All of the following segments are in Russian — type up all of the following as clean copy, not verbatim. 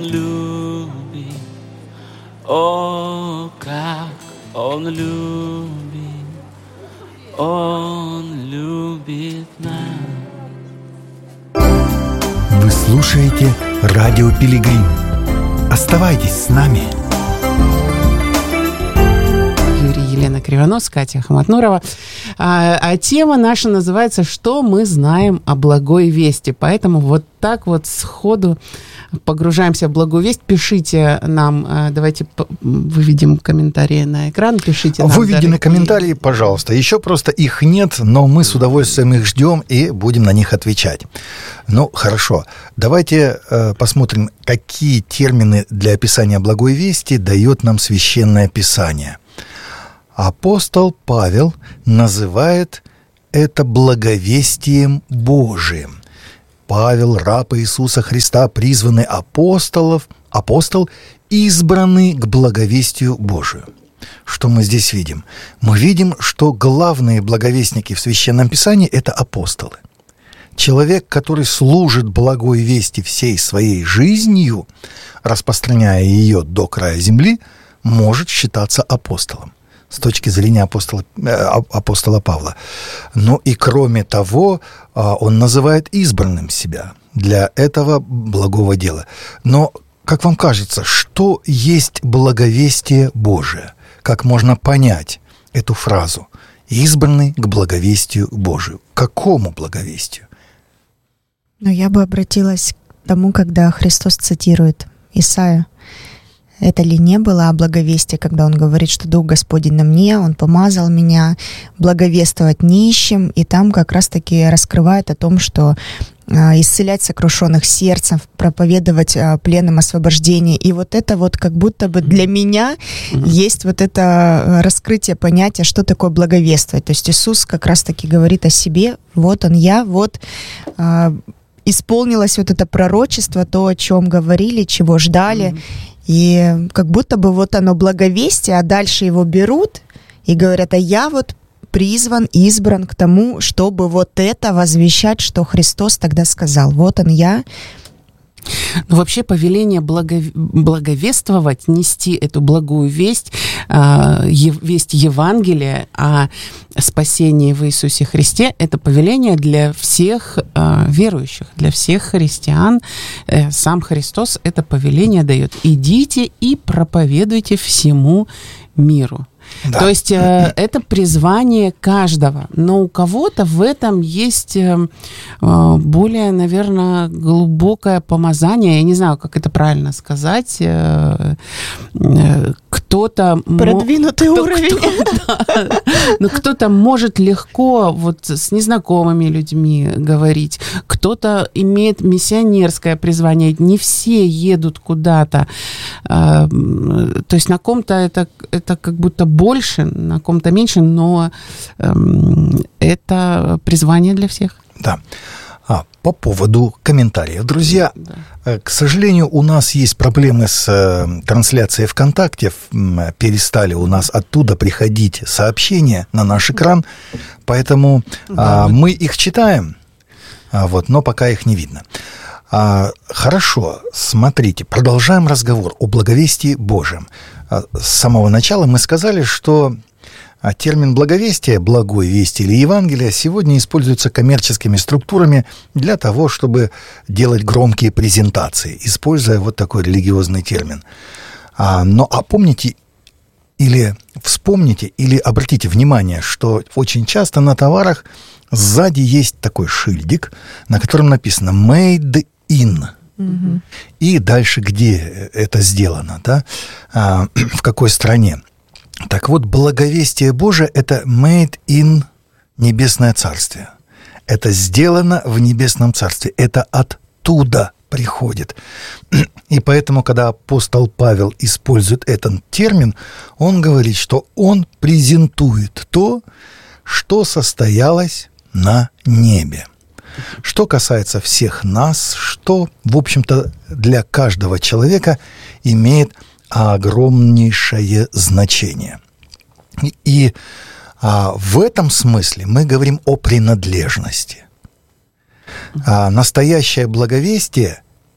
любит, о, как Он любит, Он любит нас. Вы слушаете Радио Пилигрим. Оставайтесь с нами. Елена Кривонос, Катя Хаматнурова. А тема наша называется «Что мы знаем о благой вести?». Поэтому вот так вот сходу погружаемся в благую весть. Пишите нам, давайте выведем комментарии на экран, пишите нам. Выведены комментарии, пожалуйста. Еще просто их нет, но мы с удовольствием их ждем и будем на них отвечать. Ну, хорошо. Давайте посмотрим, какие термины для описания благой вести дает нам Священное Писание. Апостол Павел называет это благовестием Божиим. Павел, раб Иисуса Христа, призванный апостол, избранный к благовестию Божию. Что мы здесь видим? Мы видим, что главные благовестники в Священном Писании – это апостолы. Человек, который служит благой вести всей своей жизнью, распространяя ее до края земли, может считаться апостолом с точки зрения апостола Павла. Ну и кроме того, он называет избранным себя для этого благого дела. Но, как вам кажется, что есть благовестие Божие? Как можно понять эту фразу? Избранный к благовестию Божию. К какому благовестию? Ну, я бы обратилась к тому, когда Христос цитирует Исаию. Это ли не было о благовестии, когда Он говорит, что Дух Господень на мне, Он помазал меня благовествовать нищим, и там как раз-таки раскрывает о том, что исцелять сокрушенных сердцем, проповедовать пленным освобождение. И вот это вот как будто бы для меня есть вот это раскрытие понятия, что такое благовествовать. То есть Иисус как раз-таки говорит о себе, вот Он я, вот исполнилось вот это пророчество, то, о чем говорили, чего ждали. И как будто бы вот оно благовестие, а дальше его берут и говорят, а я вот призван, избран к тому, чтобы вот это возвещать, что Христос тогда сказал. Вот он я. Ну, вообще повеление благовествовать, нести эту благую весть, весть Евангелия о спасении в Иисусе Христе, это повеление для всех верующих, для всех христиан. Сам Христос это повеление дает. Идите и проповедуйте всему миру. Да. То есть это призвание каждого, но у кого-то в этом есть более, наверное, глубокое помазание, я не знаю, как это правильно сказать, кто-то... Продвинутый уровень. Но кто-то может легко вот с незнакомыми людьми говорить, кто-то имеет миссионерское призвание, не все едут куда-то, то есть на ком-то это как будто больше, на ком-то меньше, но это призвание для всех. Да. По поводу комментариев. Друзья, к сожалению, у нас есть проблемы с трансляцией ВКонтакте. Перестали у нас оттуда приходить сообщения на наш экран, поэтому мы их читаем, но пока их не видно. Хорошо, смотрите, продолжаем разговор о благовестии Божьем. С самого начала мы сказали, что термин благовестие, благой вести или Евангелие сегодня используется коммерческими структурами для того, чтобы делать громкие презентации, используя вот такой религиозный термин. Но помните или вспомните, или обратите внимание, что очень часто на товарах сзади есть такой шильдик, на котором написано «Made in». Угу. И дальше, где это сделано, да? В какой стране. Так вот, благовестие Божие – это made in Небесное Царствие. Это сделано в Небесном Царстве. Это оттуда приходит. И поэтому, когда апостол Павел использует этот термин, он говорит, что он презентует то, что состоялось на небе. Что касается всех нас, что, в общем-то, для каждого человека имеет огромнейшее значение. И в этом смысле мы говорим о принадлежности. Настоящее благовестие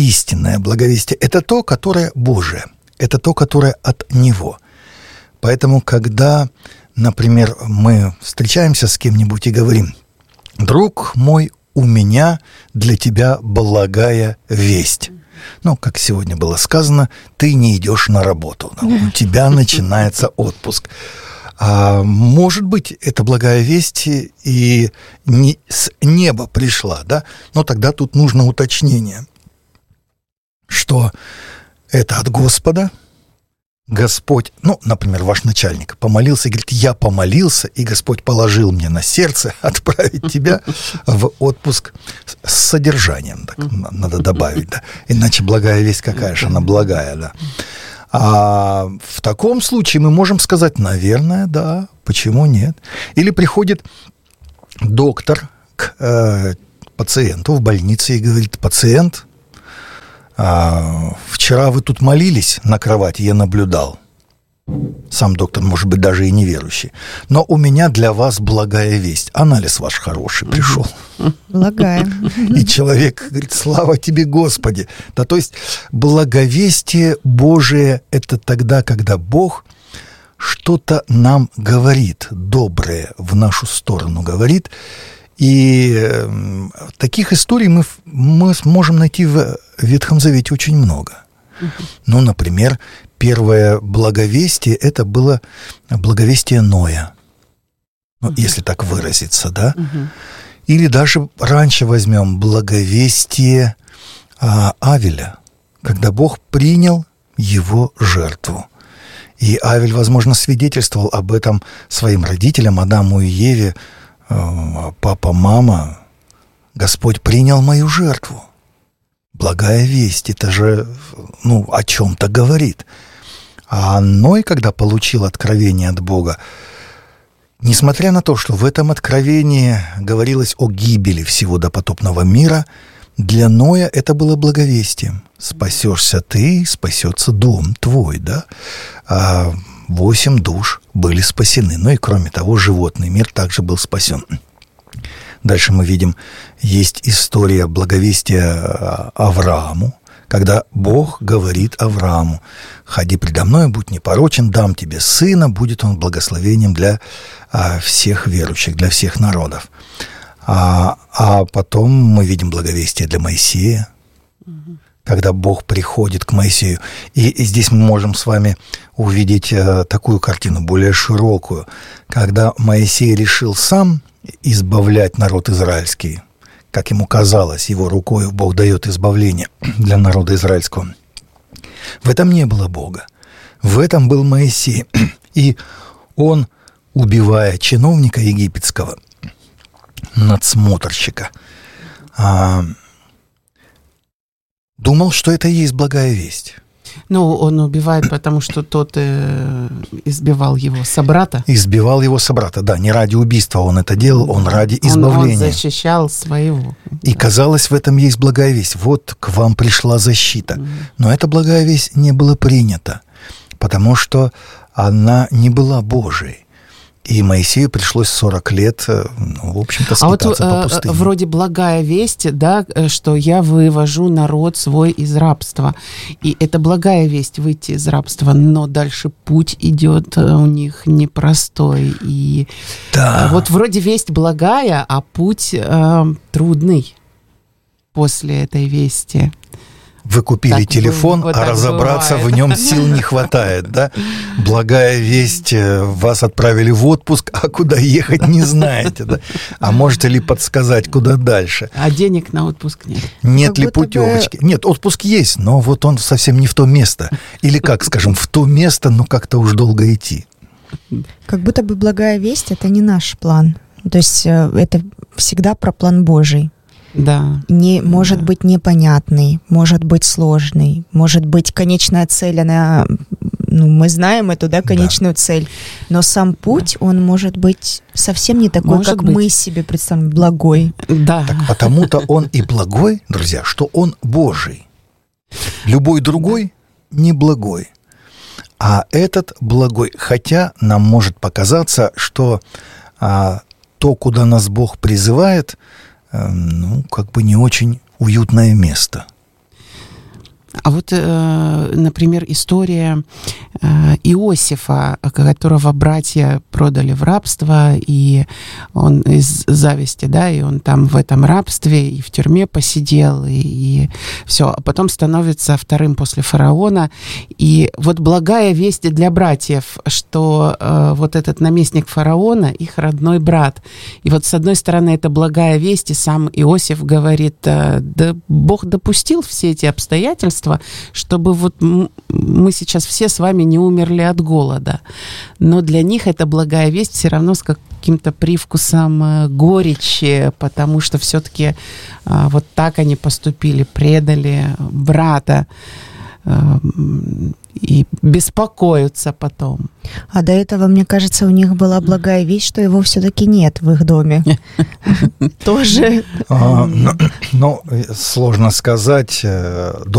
истинное благовестие – это то, которое Божие, это то, которое от Него. Поэтому, когда, например, мы встречаемся с кем-нибудь и говорим: «Друг мой, у меня для тебя благая весть». Ну, как сегодня было сказано, ты не идешь на работу, у тебя начинается отпуск. Может быть, это благая весть и с неба пришла, да? Но тогда тут нужно уточнение, что это от Господа. Господь, например, ваш начальник помолился и говорит: я помолился, и Господь положил мне на сердце отправить тебя в отпуск с содержанием. Так, надо добавить, да. Иначе благая весть какая же она благая, да. А в таком случае мы можем сказать: наверное, да, почему нет? Или приходит доктор к пациенту в больнице и говорит: пациент, вчера вы тут молились на кровати, я наблюдал. Сам доктор, может быть, даже и неверующий. Но у меня для вас благая весть. Анализ ваш хороший пришел. Благая. И человек говорит: слава тебе, Господи. Да, то есть благовестие Божие – это тогда, когда Бог что-то нам говорит, доброе в нашу сторону говорит. И таких историй мы сможем найти в Ветхом Завете очень много. Ну, например, первое благовестие – это было благовестие Ноя, если так выразиться, да? Или даже раньше возьмем благовестие Авеля, когда Бог принял его жертву. И Авель, возможно, свидетельствовал об этом своим родителям, Адаму и Еве: папа, мама, Господь принял мою жертву. Благая весть, это же, о чем-то говорит. А Ной, когда получил откровение от Бога, несмотря на то, что в этом откровении говорилось о гибели всего допотопного мира, для Ноя это было благовестием. Спасешься ты, спасется дом твой, да? 8 душ были спасены. Ну и кроме того, животный мир также был спасен. Дальше мы видим, есть история благовестия Аврааму, когда Бог говорит Аврааму: «Ходи предо мной, будь непорочен, дам тебе сына, будет он благословением для всех верующих, для всех народов». А потом мы видим благовестие для Моисея, когда Бог приходит к Моисею. И здесь мы можем с вами увидеть такую картину, более широкую, когда Моисей решил сам избавлять народ израильский. Как ему казалось, его рукой Бог дает избавление для народа израильского. В этом не было Бога. В этом был Моисей. И он, убивая чиновника египетского, надсмотрщика, думал, что это и есть благая весть. Ну, он убивает, потому что тот избивал его собрата. Избивал его собрата, да. Не ради убийства он это делал, он ради избавления. Он защищал своего. И казалось, в этом есть благая весть. Вот к вам пришла защита. Но эта благая весть не была принята, потому что она не была Божией. И Моисею пришлось 40 лет, в общем-то, скитаться по пустыне. Вроде благая весть, да, что я вывожу народ свой из рабства. И это благая весть — выйти из рабства, но дальше путь идет у них непростой. И да. Вот вроде весть благая, а путь трудный после этой вести. Вы купили так телефон, а разобраться бывает. В нем сил не хватает, да? Благая весть, вас отправили в отпуск, а куда ехать не знаете, да? А можете ли подсказать, куда дальше? А денег на отпуск нет. Нет ли путевочки? Нет, отпуск есть, но вот он совсем не в то место. Или как, скажем, в то место, но как-то уж долго идти. Как будто бы благая весть — это не наш план. То есть это всегда про план Божий. Да. Может быть непонятный, может быть сложный, может быть конечная цель, она, мы знаем эту, конечную цель, но сам путь, он может быть совсем не такой, может как быть. Мы себе представляем, благой. Да. Так потому-то он и благой, друзья, что он Божий. Любой другой не благой, а этот благой. Хотя нам может показаться, что то, куда нас Бог призывает, как бы не очень уютное место. А вот, например, история Иосифа, которого братья продали в рабство, и он из зависти, да, и он там в этом рабстве и в тюрьме посидел, и все, а потом становится вторым после фараона. И вот благая весть для братьев, что вот этот наместник фараона, их родной брат. И вот с одной стороны это благая весть, и сам Иосиф говорит, да Бог допустил все эти обстоятельства, чтобы вот мы сейчас все с вами не умерли от голода. Но для них эта благая весть все равно с каким-то привкусом горечи, потому что все-таки вот так они поступили, предали брата и беспокоятся потом. А до этого, мне кажется, у них была благая весть, что его все-таки нет в их доме. Тоже. Ну, сложно сказать.